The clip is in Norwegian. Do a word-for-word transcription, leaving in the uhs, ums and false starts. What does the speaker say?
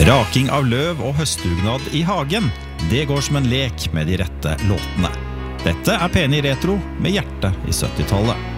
Raking av løv og høstdugnad i hagen, det går som en lek med de rette låtene. Dette er P ni Retro med hjerte i syttitallet.